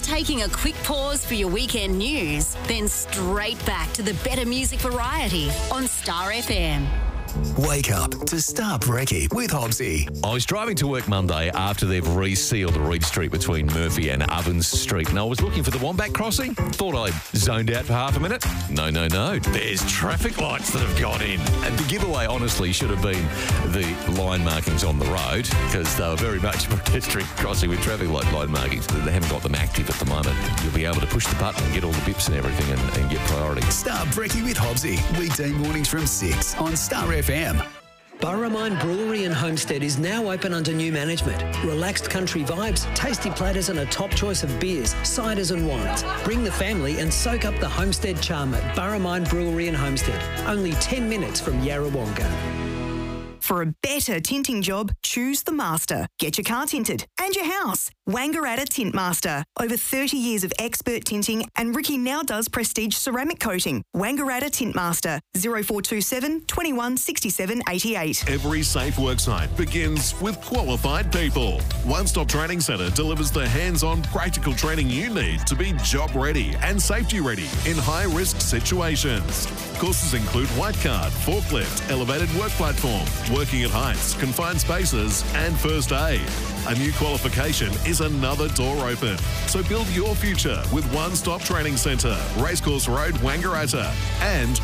taking a quick pause for your weekend news, then straight back to the better music variety on Star FM. Wake up to Star Brekkie with Hobbsy. I was driving to work Monday after they've resealed Reed Street between Murphy and Ovens Street, and I was looking for the Wombat crossing. Thought I zoned out for half a minute. No. There's traffic lights that have gone in. And the giveaway, honestly, should have been the line markings on the road, because they were very much a pedestrian crossing with traffic light line markings. They haven't got them active at the moment. You'll be able to push the button and get all the bips and everything and get priority. Star Brekkie with Hobbsy. Weekday mornings from 6 on Star FM. Barramine Brewery and Homestead is now open under new management. Relaxed country vibes, tasty platters and a top choice of beers, ciders and wines. Bring the family and soak up the Homestead charm at Barramine Brewery and Homestead. Only 10 minutes from Yarrawonga. For a better tinting job, choose the master. Get your car tinted and your house. Wangaratta Tint Master. Over 30 years of expert tinting, and Ricky now does prestige ceramic coating. Wangaratta Tint Master. 0427 21 67 88. Every safe worksite begins with qualified people. One Stop Training Centre delivers the hands-on practical training you need to be job ready and safety ready in high-risk situations. Courses include white card, forklift, elevated work platform, working at heights, confined spaces, and first aid. A new qualification is another door open. So build your future with One Stop Training Centre, Racecourse Road, Wangaratta, and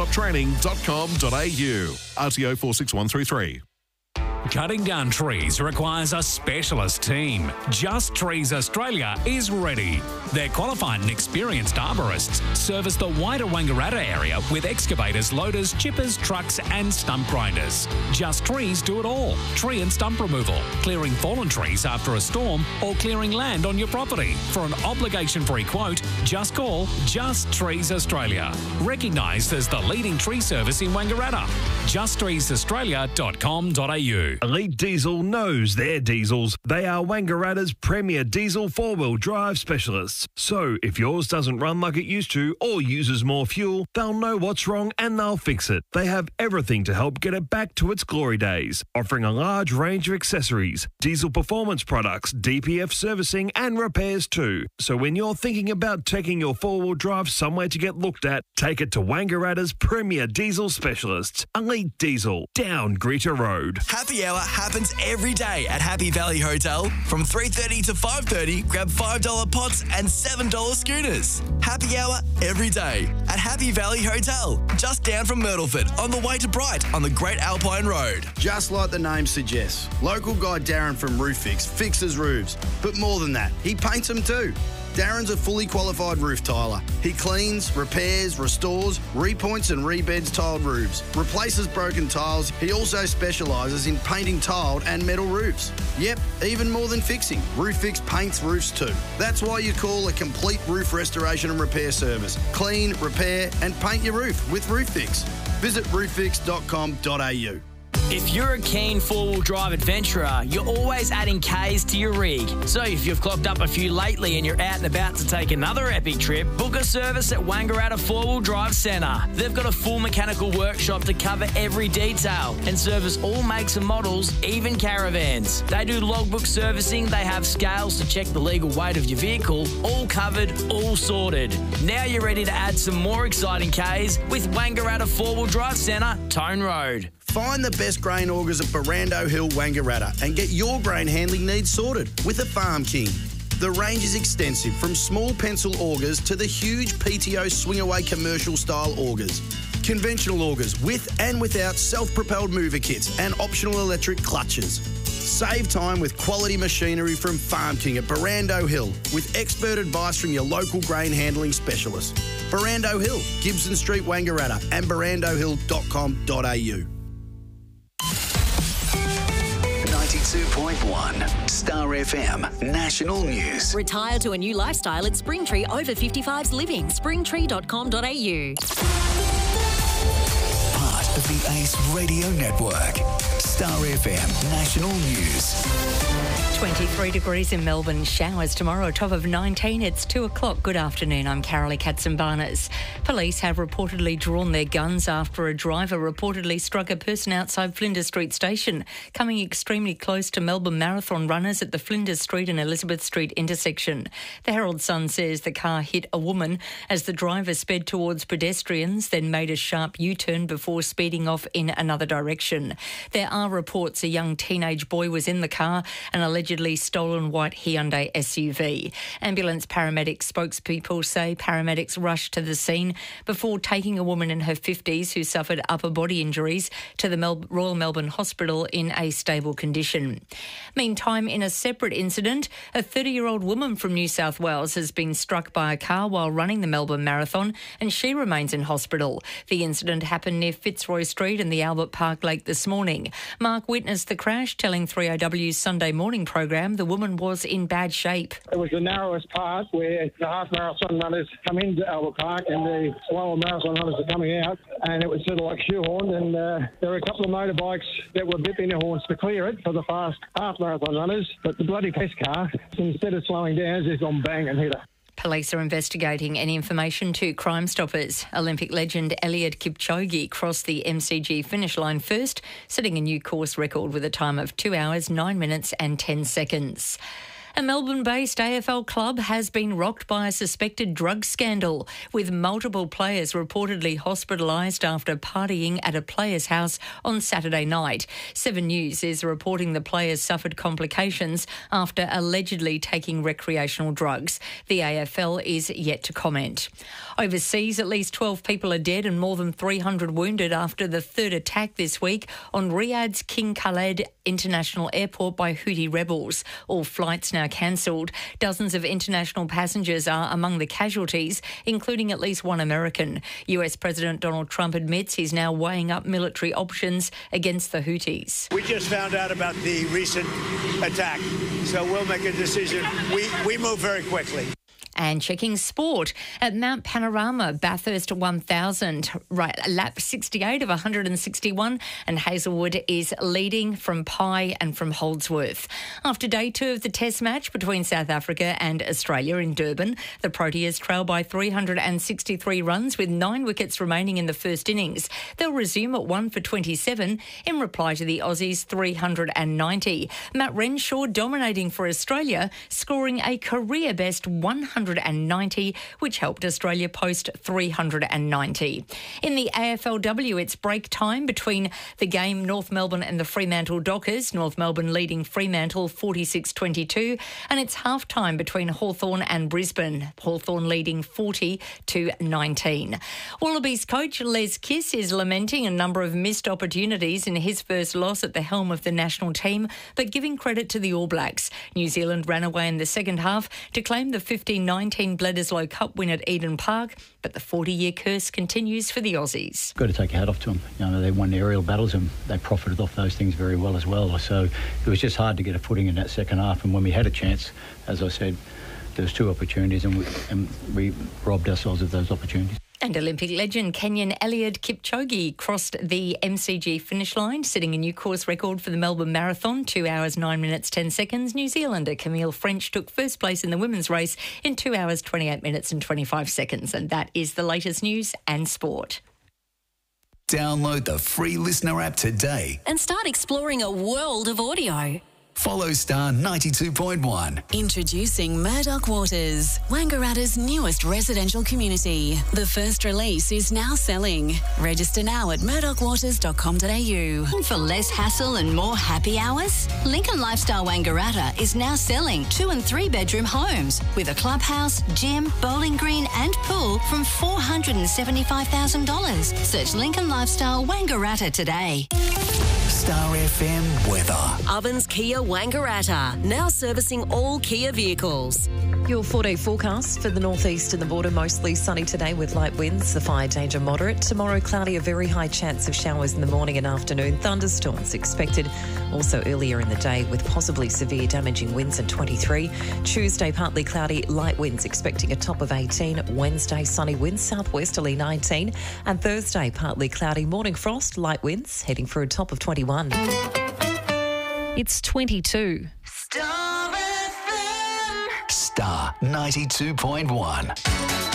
onestoptraining.com.au. RTO 46133. Cutting down trees requires a specialist team. Just Trees Australia is ready. Their qualified and experienced arborists service the wider Wangaratta area with excavators, loaders, chippers, trucks and stump grinders. Just Trees do it all. Tree and stump removal, clearing fallen trees after a storm, or clearing land on your property. For an obligation-free quote, just call Just Trees Australia. Recognised as the leading tree service in Wangaratta. justtreesaustralia.com.au. Elite Diesel knows their diesels. They are Wangaratta's premier diesel four-wheel drive specialists. So if yours doesn't run like it used to or uses more fuel, they'll know what's wrong and they'll fix it. They have everything to help get it back to its glory days, offering a large range of accessories, diesel performance products, DPF servicing and repairs too. So when you're thinking about taking your four-wheel drive somewhere to get looked at, take it to Wangaratta's premier diesel specialists. Elite Diesel, down Greta Road. Happy Hour happens every day at Happy Valley Hotel. From 3:30 to 5:30, grab $5 pots and $7 schooners. Happy Hour every day at Happy Valley Hotel, just down from Myrtleford on the way to Bright on the Great Alpine Road. Just like the name suggests, local guy Darren from Roof Fix fixes roofs. But more than that, he paints them too. Darren's a fully qualified roof tiler. He cleans, repairs, restores, repoints and rebeds tiled roofs, replaces broken tiles. He also specialises in painting tiled and metal roofs. Yep, even more than fixing, Roof Fix paints roofs too. That's why you call a complete roof restoration and repair service. Clean, repair and paint your roof with Roof Fix. Visit rooffix.com.au. If you're a keen four-wheel drive adventurer, you're always adding Ks to your rig. So if you've clocked up a few lately and you're out and about to take another epic trip, book a service at Wangaratta Four-Wheel Drive Centre. They've got a full mechanical workshop to cover every detail and service all makes and models, even caravans. They do logbook servicing, they have scales to check the legal weight of your vehicle, all covered, all sorted. Now you're ready to add some more exciting Ks with Wangaratta Four-Wheel Drive Centre, Tone Road. Find the best grain augers at Barrando Hill, Wangaratta and get your grain handling needs sorted with a Farm King. The range is extensive, from small pencil augers to the huge PTO swing-away commercial-style augers. Conventional augers with and without self-propelled mover kits and optional electric clutches. Save time with quality machinery from Farm King at Barrando Hill with expert advice from your local grain handling specialist. Barrando Hill, Gibson Street, Wangaratta and barandohill.com.au. 92.1 Star FM National News. Retire to a new lifestyle at Springtree Over 55s Living. Springtree.com.au. Part of the Ace Radio Network. Star FM National News. 23 degrees in Melbourne. Showers tomorrow, top of 19. It's 2 o'clock. Good afternoon. I'm Carolee Katsimbarnas. Police have reportedly drawn their guns after a driver reportedly struck a person outside Flinders Street Station, coming extremely close to Melbourne Marathon runners at the Flinders Street and Elizabeth Street intersection. The Herald Sun says the car hit a woman as the driver sped towards pedestrians, then made a sharp U-turn before speeding off in another direction. There are reports a young teenage boy was in the car, an allegedly stolen white Hyundai SUV. Ambulance paramedic spokespeople say paramedics rushed to the scene before taking a woman in her 50s who suffered upper body injuries to the Royal Melbourne Hospital in a stable condition. Meantime, in a separate incident, a 30-year-old woman from New South Wales has been struck by a car while running the Melbourne Marathon, and she remains in hospital. The incident happened near Fitzroy Street in the Albert Park Lake this morning. Mark witnessed the crash, telling 3AW's Sunday morning program the woman was in bad shape. It was the narrowest part where the half marathon runners come into Albert Park and the slower marathon runners are coming out, and it was sort of like shoehorned, and there were a couple of motorbikes that were bipping their horns to clear it for the fast half marathon runners, but the bloody test car, instead of slowing down, has just gone bang and hit her. Police are investigating any information to Crime Stoppers. Olympic legend Eliud Kipchoge crossed the MCG finish line first, setting a new course record with a time of 2 hours, 9 minutes and 10 seconds. A Melbourne-based AFL club has been rocked by a suspected drug scandal, with multiple players reportedly hospitalised after partying at a player's house on Saturday night. 7 News is reporting the players suffered complications after allegedly taking recreational drugs. The AFL is yet to comment. Overseas, at least 12 people are dead and more than 300 wounded after the third attack this week on Riyadh's King Khaled International Airport by Houthi rebels. All flights now cancelled. Dozens of international passengers are among the casualties, including at least one American. US President Donald Trump admits he's now weighing up military options against the Houthis. We just found out about the recent attack, so we'll make a decision. We move very quickly. And checking sport at Mount Panorama, Bathurst 1000, lap 68 of 161, and Hazelwood is leading from Pye and from Holdsworth. After day 2 of the Test match between South Africa and Australia in Durban, the Proteas trail by 363 runs with 9 wickets remaining in the first innings. They'll resume at 1 for 27 in reply to the Aussies' 390. Matt Renshaw dominating for Australia, scoring a career best 190, which helped Australia post 390. In the AFLW, it's break time between the game North Melbourne and the Fremantle Dockers, North Melbourne leading Fremantle 46-22, and it's half time between Hawthorn and Brisbane, Hawthorn leading 40-19. Wallabies coach Les Kiss is lamenting a number of missed opportunities in his first loss at the helm of the national team, but giving credit to the All Blacks. New Zealand ran away in the second half to claim the 15-19 Bledisloe Cup win at Eden Park, but the 40-year curse continues for the Aussies. Got to take a hat off to them. You know, they won the aerial battles and they profited off those things very well as well. So it was just hard to get a footing in that second half, and when we had a chance, as I said, there was 2 opportunities and we robbed ourselves of those opportunities. And Olympic legend Kenyan Eliud Kipchoge crossed the MCG finish line, setting a new course record for the Melbourne Marathon, 2 hours, 9 minutes, 10 seconds. New Zealander Camille French took first place in the women's race in 2 hours, 28 minutes and 25 seconds. And that is the latest news and sport. Download the free Listener app today And start exploring a world of audio. Follow Star 92.1. Introducing Murdoch Waters, Wangaratta's newest residential community. The first release is now selling. Register now at murdochwaters.com.au. And for less hassle and more happy hours, Lincoln Lifestyle Wangaratta is now selling 2 and 3 bedroom homes with a clubhouse, gym, bowling green and pool from $475,000. Search Lincoln Lifestyle Wangaratta today. Star FM weather. Ovens Kia Wangaratta, now servicing all Kia vehicles. Your 4-day forecast for the northeast and the border, mostly sunny today with light winds, the fire danger moderate. Tomorrow, cloudy, a very high chance of showers in the morning and afternoon. Thunderstorms expected also earlier in the day with possibly severe damaging winds at 23. Tuesday, partly cloudy, light winds expecting a top of 18. Wednesday, sunny winds, southwesterly 19. And Thursday, partly cloudy, morning frost, light winds, heading for a top of 21. It's 22. Stop. 92.1.